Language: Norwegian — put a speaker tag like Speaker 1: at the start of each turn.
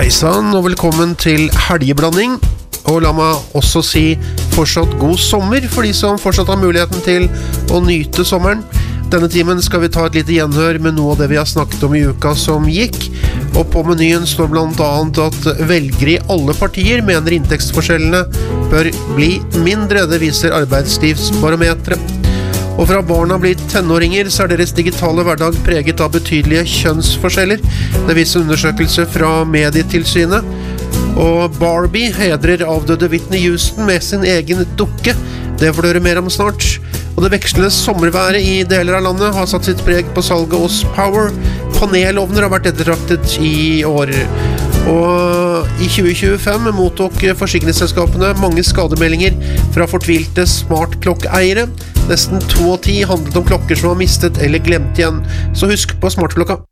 Speaker 1: Heisan og velkommen til helgeblanding. Og la meg også si fortsatt god sommer for de som fortsatt har muligheten til å nyte sommeren. Denne timen skal vi ta et lite gjenhør med noe av det vi har snakket om i uka som gikk. Og på menyen står blant annet at velgere i alle partier mener inntektsforskjellene bør bli mindre. Det viser arbeidslivsbarometeret. Og fra barna blir tenåringer, så deres digitale hverdag preget av betydelige kjønnsforskjeller. Det viser en undersøkelse fra Medietilsynet. Og Barbie hedrer avdøde Whitney Houston med sin egen dukke. Det får du høre mer om snart. Og det vekslende sommerværet i deler av landet har satt sitt preg på salget hos Power. Panelovner har vært ettertraktet i år. Og i 2025 mottok forsikringsselskapene mange skademeldinger fra fortvilte smartklokkeiere. Nesten 2 av 10 handlet om klokker som var mistet eller glemt igjen. Så husk på smartklokka.